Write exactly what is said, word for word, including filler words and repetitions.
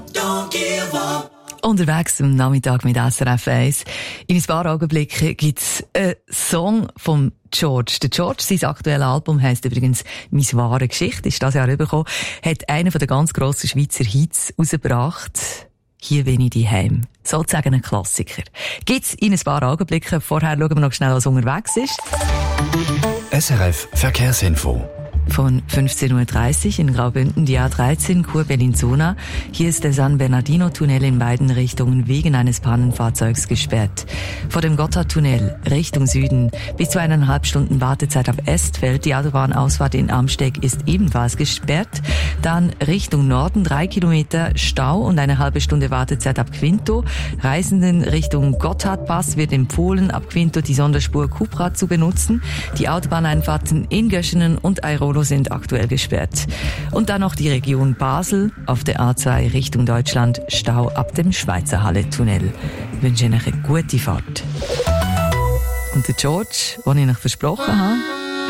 Don't give up. Unterwegs am Nachmittag mit S R F eins. In ein paar Augenblicken gibt's einen Song vom George. Der George, sein aktuelles Album heisst übrigens «Meine wahre Geschichte», ist das Jahr rübergekommen, hat einen der ganz grossen Schweizer Hits rausgebracht. «Hier bin ich daheim». Sozusagen ein Klassiker. Gibt's in ein paar Augenblicken. Vorher schauen wir noch schnell, was unterwegs ist. S R F Verkehrsinfo. Von fünfzehn Uhr dreißig in Graubünden die A dreizehn Chur Bellinzona. Hier ist der San Bernardino-Tunnel in beiden Richtungen wegen eines Pannenfahrzeugs gesperrt. Vor dem Gotthardtunnel Richtung Süden bis zu eineinhalb Stunden Wartezeit ab Estfeld. Die Autobahnausfahrt in Amsteg ist ebenfalls gesperrt. Dann Richtung Norden drei Kilometer Stau und eine halbe Stunde Wartezeit ab Quinto. Reisenden Richtung Gotthardpass wird empfohlen, ab Quinto die Sonderspur Kupra zu benutzen. Die Autobahneinfahrten in Göschenen und Airolo sind aktuell gesperrt. Und dann noch die Region Basel auf der A zwei Richtung Deutschland, Stau ab dem Schweizer Halle-Tunnel. Ich wünsche Ihnen eine gute Fahrt. Und der George, den ich Ihnen versprochen habe,